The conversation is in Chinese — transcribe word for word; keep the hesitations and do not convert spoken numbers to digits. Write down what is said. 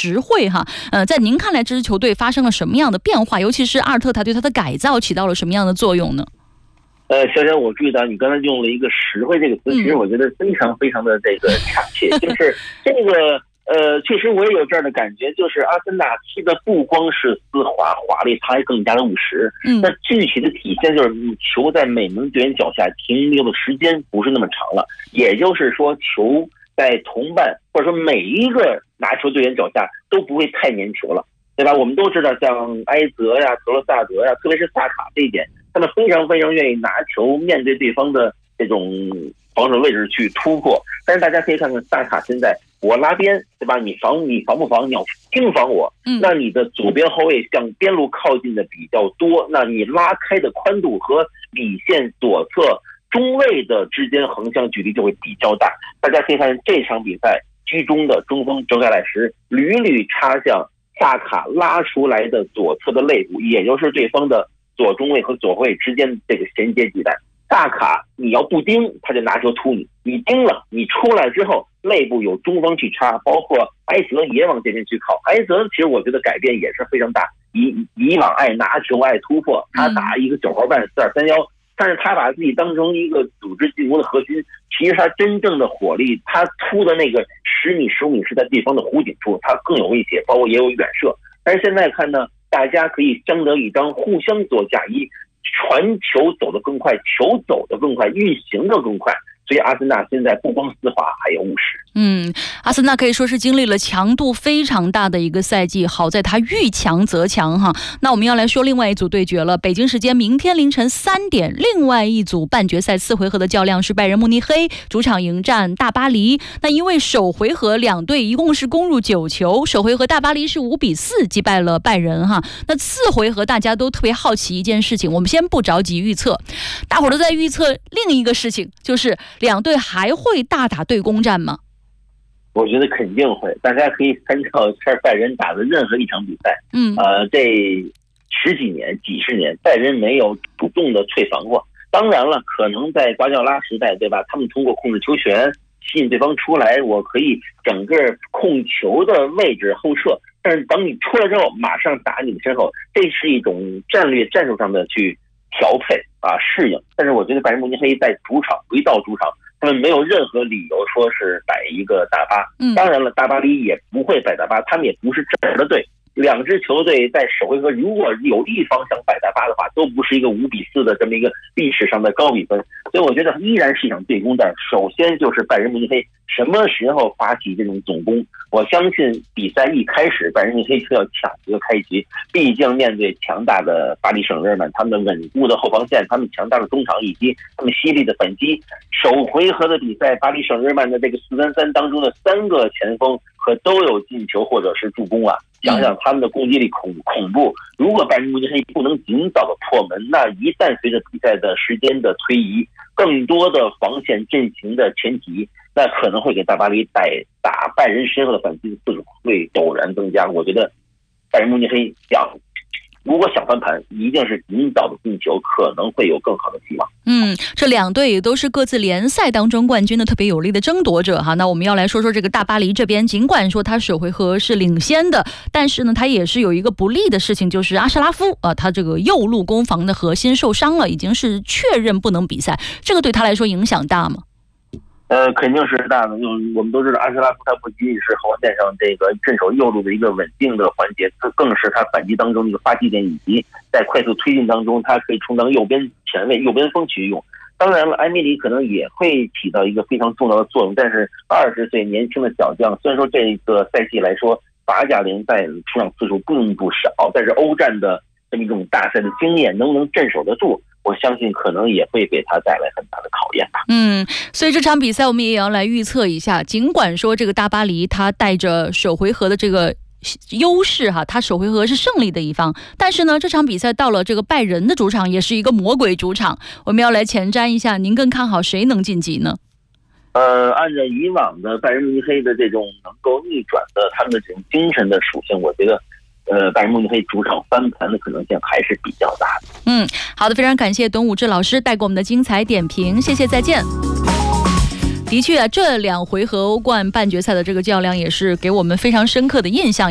实惠哈。呃，在您看来，这支球队发生了什么样的变化？尤其是阿尔特塔对他的改造起到了什么样的作用呢？ 呃，小小，我注意到你刚才用了一个“实惠”这个词，其实我觉得非常非常的这个恰切，嗯、就是这个。呃，确实我也有这样的感觉，就是阿森纳踢的不光是丝滑华丽，它还更加的务实。嗯，那具体的体现就是你球在每名队员脚下停留的时间不是那么长了，也就是说球在同伴或者说每一个拿球队员脚下都不会太粘球了，对吧？我们都知道像埃泽呀、格罗萨德呀，特别是萨卡这一点，他们非常非常愿意拿球面对对方的这种防守位置去突破。但是大家可以看看萨卡现在。我拉边，对吧？你防你防不防？你要盯防我，那你的左边后卫向边路靠近的比较多，那你拉开的宽度和底线左侧中卫的之间横向距离就会比较大。大家可以看这场比赛，居中的中锋哲盖莱什屡屡插向萨卡拉出来的左侧的肋部，也就是对方的左中卫和左后卫之间这个衔接地带。萨卡你要不盯，他就拿球突你；你盯了，你出来之后，内部有中锋去插，包括埃泽也往这边去靠。埃泽其实我觉得改变也是非常大，以以往爱拿球、爱突破，他打一个九号半四二三幺，但是他把自己当成一个组织进攻的核心。其实他真正的火力，他突的那个十米、十五米是在对方的弧顶处，他更有威胁，包括也有远射。但是现在看呢，大家可以相得益彰，互相左架一。传球走得更快，球走得更快，运行得更快，所以阿森纳现在不光丝滑，还有务实。 嗯，阿森纳可以说是经历了强度非常大的一个赛季，好在他遇强则强哈。那我们要来说另外一组对决了，北京时间明天凌晨三点，另外一组半决赛四回合的较量是拜仁慕尼黑主场迎战大巴黎。那因为首回合两队一共是攻入九球，首回合大巴黎是五比四击败了拜仁哈。那次回合大家都特别好奇一件事情，我们先不着急预测，大伙儿都在预测另一个事情，就是两队还会大打对攻战吗？ 我觉得肯定会，大家可以参照一下拜仁打的任何一场比赛，嗯，呃，这十几年、几十年，拜仁没有主动的退防过。当然了，可能在瓜迪奥拉时代，对吧？他们通过控制球权吸引对方出来，我可以整个控球的位置后撤。但是等你出来之后，马上打你的身后，这是一种战略战术上的去调配啊适应。但是我觉得拜仁慕尼黑在主场回到主场。他们没有任何理由说是摆一个大巴，嗯，当然了，大巴黎也不会摆大巴，他们也不是这样的队。两支球队在首回合如果有一方想摆大巴的话，都不是一个五比四的这么一个历史上的高比分，所以我觉得依然是一场对攻战。首先就是拜仁慕尼黑什么时候发起这种总攻，我相信比赛一开始拜仁慕尼黑就要抢一个开局，毕竟面对强大的巴黎圣日耳曼，他们稳固的后防线，他们强大的中场以及他们犀利的反击。首回合的比赛，巴黎圣日耳曼的这个四三三当中的三个前锋可都有进球或者是助攻啊！想想他们的攻击力恐恐怖。如果拜仁慕尼黑不能尽早的破门，那一旦随着比赛的时间的推移，更多的防线阵型的前提，那可能会给大巴黎带打拜仁身后的反击的次数会陡然增加。我觉得拜仁慕尼黑想如果想翻盘，一定是尽早的进球，可能会有更好的希望。 嗯，这两队也都是各自联赛当中冠军的特别有力的争夺者哈。那我们要来说说这个大巴黎这边，尽管说他首回合是领先的，但是呢，他也是有一个不利的事情，就是阿什拉夫啊，他这个右路攻防的核心受伤了，已经是确认不能比赛，这个对他来说影响大吗？ 呃，肯定是大的。嗯，我们都知道阿什拉夫他不仅仅是后防线上这个镇守右路的一个稳定的环节，这更是他反击当中的一个发起点，以及在快速推进当中，他可以充当右边前卫、右边锋去用。当然了，埃梅里可能也会起到一个非常重要的作用，但是二十岁年轻的小将，虽然说这个赛季来说，法甲联赛出场次数并不少，但是欧战的这么一种大赛的经验，能不能镇守得住？我相信可能也会给他带来很大的考验吧。 嗯，所以这场比赛我们也要来预测一下。尽管说这个大巴黎他带着首回合的这个优势哈，他首回合是胜利的一方，但是呢，这场比赛到了这个拜仁的主场，也是一个魔鬼主场。我们要来前瞻一下，您更看好谁能晋级呢？ 呃，按照以往的拜仁慕尼黑的这种能够逆转的他们的这种精神的属性，我觉得。呃，拜仁慕尼黑主场翻盘的可能性还是比较大的。 嗯，好的，非常感谢董武志老师带给我们的精彩点评，谢谢，再见。的确啊，这两回合欧冠半决赛的这个较量也是给我们非常深刻的印象。